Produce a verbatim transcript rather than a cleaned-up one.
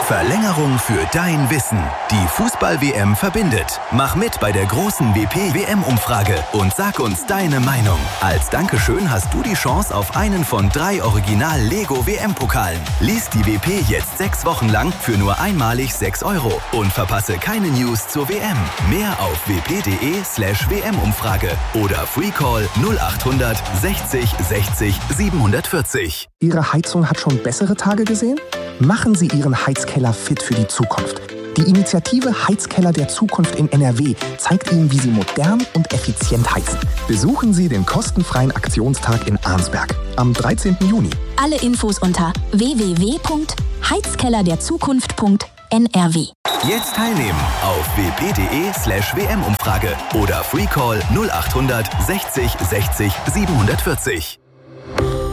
Verlängerung für dein Wissen. Die Fußball-W M verbindet. Mach mit bei der großen W P-W M-Umfrage und sag uns deine Meinung. Als Dankeschön hast du die Chance auf einen von drei Original-Lego-W M-Pokalen. Lies die W P jetzt sechs Wochen lang für nur einmalig sechs Euro und verpasse keine News zur W M. Mehr auf wp.de slash WM-Umfrage oder Freecall null achthundert sechzig sechzig siebenhundertvierzig. Ihre Heizung hat schon bessere Tage gesehen? Machen Sie Ihren Heizkeller fit für die Zukunft. Die Initiative Heizkeller der Zukunft in N R W zeigt Ihnen, wie Sie modern und effizient heizen. Besuchen Sie den kostenfreien Aktionstag in Arnsberg am dreizehnten Juni. Alle Infos unter w w w punkt heizkeller der zukunft punkt n r w. Jetzt teilnehmen auf wp.de slash WM-Umfrage oder Freecall null achthundert sechzig sechzig siebenhundertvierzig.